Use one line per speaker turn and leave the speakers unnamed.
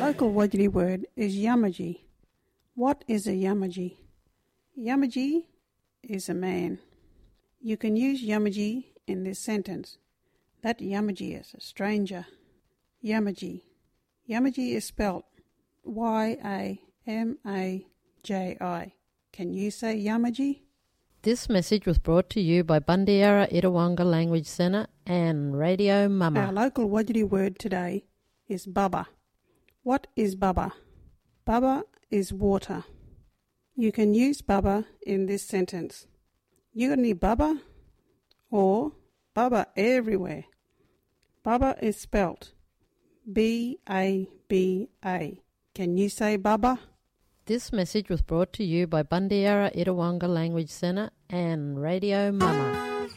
local Wajdi word is Yamaji. What is a Yamaji? Yamaji is a man. You can use Yamaji in this sentence. That Yamaji is a stranger. Yamaji. Yamaji is spelt Y-A-M-A-J-I. Can you say Yamaji?
This message was brought to you by Bundiara Itawanga Language Centre and Radio Mama.
Our local Wajdi word today is Baba. What is Baba? Baba is water. You can use Baba in this sentence. You got any Baba? Or Baba everywhere. Baba is spelt B-A-B-A. Can you say Baba?
This message was brought to you by Bundiara Itawanga Language Centre and Radio Mama.